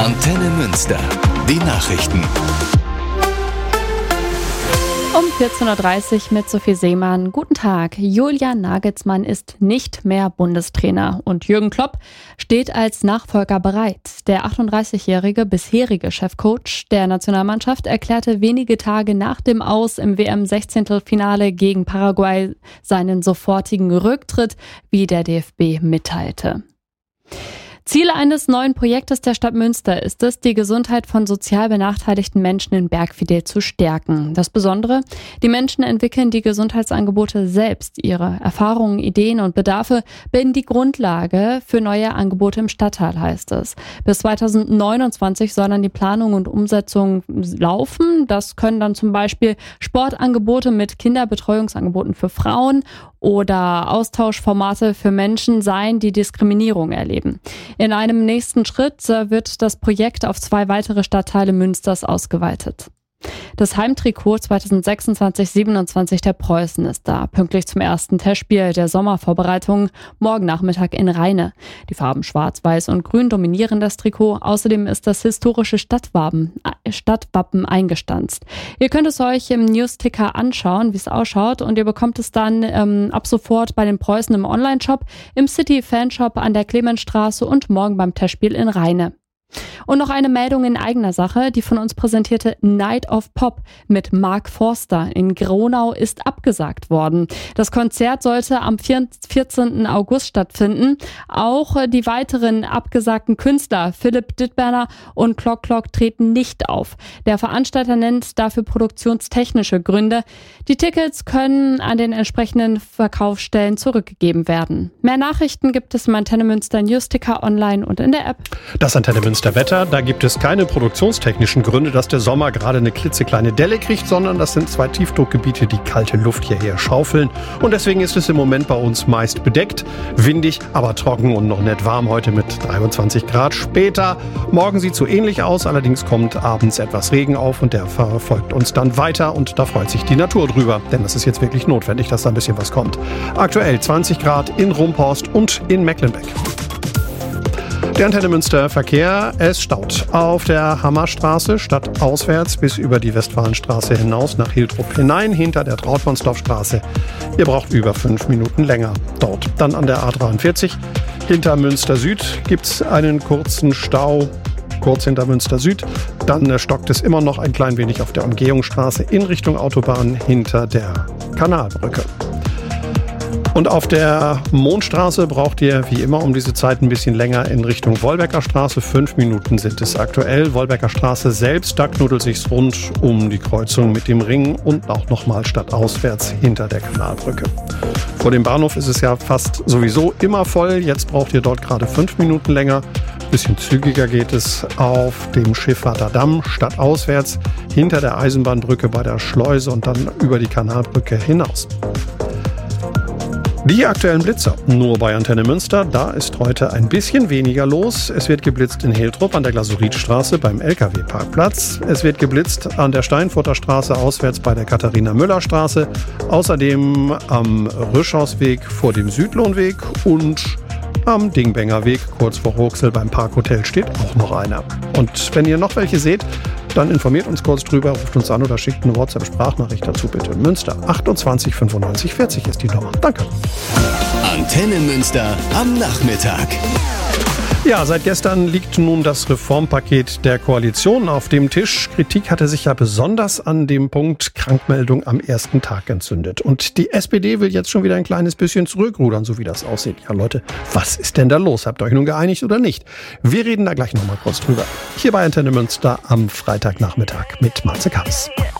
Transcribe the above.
Antenne Münster. Die Nachrichten. Um 14.30 Uhr mit Sophie Seemann. Guten Tag. Julian Nagelsmann ist nicht mehr Bundestrainer und Jürgen Klopp steht als Nachfolger bereit. Der 38-jährige bisherige Chefcoach der Nationalmannschaft erklärte wenige Tage nach dem Aus im WM-16-Finale gegen Paraguay seinen sofortigen Rücktritt, wie der DFB mitteilte. Ziel eines neuen Projektes der Stadt Münster ist es, die Gesundheit von sozial benachteiligten Menschen in Bergfidel zu stärken. Das Besondere, die Menschen entwickeln die Gesundheitsangebote selbst. Ihre Erfahrungen, Ideen und Bedarfe bilden die Grundlage für neue Angebote im Stadtteil, heißt es. Bis 2029 soll dann die Planung und Umsetzung laufen. Das können dann zum Beispiel Sportangebote mit Kinderbetreuungsangeboten für Frauen oder Austauschformate für Menschen sein, die Diskriminierung erleben. In einem nächsten Schritt wird das Projekt auf 2 weitere Stadtteile Münsters ausgeweitet. Das Heimtrikot 2026-27 der Preußen ist da, pünktlich zum ersten Testspiel der Sommervorbereitungen morgen Nachmittag in Rheine. Die Farben Schwarz, Weiß und Grün dominieren das Trikot. Außerdem ist das historische Stadtwappen eingestanzt. Ihr könnt es euch im Newsticker anschauen, wie es ausschaut, und ihr bekommt es dann ab sofort bei den Preußen im Onlineshop, im City-Fanshop an der Clemensstraße und morgen beim Testspiel in Rheine. Und noch eine Meldung in eigener Sache. Die von uns präsentierte Night of Pop mit Mark Forster in Gronau ist abgesagt worden. Das Konzert sollte am 14. August stattfinden. Auch die weiteren abgesagten Künstler Philipp Dittberner und Clock treten nicht auf. Der Veranstalter nennt dafür produktionstechnische Gründe. Die Tickets können an den entsprechenden Verkaufsstellen zurückgegeben werden. Mehr Nachrichten gibt es im Antenne Münster Newsticker online und in der App. Das Antenne Münster Wetter, da gibt es keine produktionstechnischen Gründe, dass der Sommer gerade eine klitzekleine Delle kriegt, sondern das sind 2 Tiefdruckgebiete, die kalte Luft hierher schaufeln. Und deswegen ist es im Moment bei uns meist bedeckt, windig, aber trocken und noch nett warm heute mit 23 Grad. Später, morgen sieht so ähnlich aus, allerdings kommt abends etwas Regen auf und der verfolgt uns dann weiter und da freut sich die Natur drüber, denn das ist jetzt wirklich notwendig, dass da ein bisschen was kommt. Aktuell 20 Grad in Rumphorst und in Mecklenbeck. Der Antenne Münster Verkehr, es staut auf der Hammerstraße stadtauswärts bis über die Westfalenstraße hinaus nach Hiltrup hinein, hinter der Trautmannsdorfstraße. Ihr braucht über 5 Minuten länger dort. Dann an der A43 hinter Münster Süd gibt's einen kurzen Stau, kurz hinter Münster Süd. Dann stockt es immer noch ein klein wenig auf der Umgehungsstraße in Richtung Autobahn hinter der Kanalbrücke. Und auf der Mondstraße braucht ihr wie immer um diese Zeit ein bisschen länger in Richtung Wolbecker Straße. 5 Minuten sind es aktuell. Wolbecker Straße selbst, da knuddelt sich's rund um die Kreuzung mit dem Ring und auch nochmal stadtauswärts hinter der Kanalbrücke. Vor dem Bahnhof ist es ja fast sowieso immer voll. Jetzt braucht ihr dort gerade 5 Minuten länger. Bisschen zügiger geht es auf dem Schiffahrter Damm stadtauswärts hinter der Eisenbahnbrücke bei der Schleuse und dann über die Kanalbrücke hinaus. Die aktuellen Blitzer nur bei Antenne Münster. Da ist heute ein bisschen weniger los. Es wird geblitzt in Hiltrup an der Glasuritstraße beim LKW-Parkplatz. Es wird geblitzt an der Steinfurter Straße auswärts bei der Katharina-Müller-Straße. Außerdem am Rüschhausweg vor dem Südlohnweg und am Dingbenger Weg kurz vor Roxel beim Parkhotel steht auch noch einer. Und wenn ihr noch welche seht, dann informiert uns kurz drüber, ruft uns an oder schickt eine WhatsApp-Sprachnachricht dazu bitte. Münster 28 95 40 ist die Nummer. Danke. Antenne Münster am Nachmittag. Ja, seit gestern liegt nun das Reformpaket der Koalition auf dem Tisch. Kritik hatte sich ja besonders an dem Punkt Krankmeldung am ersten Tag entzündet. Und die SPD will jetzt schon wieder ein kleines bisschen zurückrudern, so wie das aussieht. Ja Leute, was ist denn da los? Habt ihr euch nun geeinigt oder nicht? Wir reden da gleich nochmal kurz drüber. Hier bei Antenne Münster am Freitagnachmittag mit Matze Kaps.